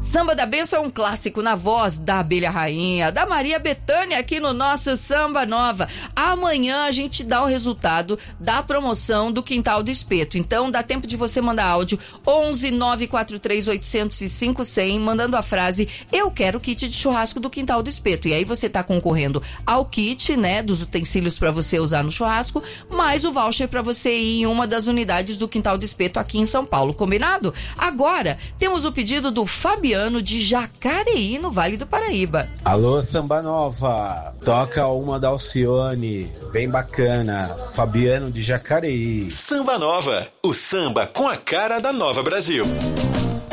Samba da Benção é um clássico na voz da Abelha Rainha, da Maria Bethânia, aqui no nosso Samba Nova. Amanhã a gente dá o resultado da promoção do Quintal do Espeto. Então dá tempo de você mandar áudio 11 943 805 100, mandando a frase: eu quero o kit de churrasco do Quintal do Espeto. E aí você tá concorrendo ao kit, né, dos utensílios para você usar no churrasco, mais o voucher para você ir em uma das unidades do Quintal do Espeto aqui em São Paulo. Combinado? Agora temos o pedido do Fabiano de Jacareí, no Vale do Paraíba. Alô, Samba Nova, toca uma da Alcione, bem bacana, Fabiano de Jacareí. Samba Nova, o samba com a cara da Nova Brasil.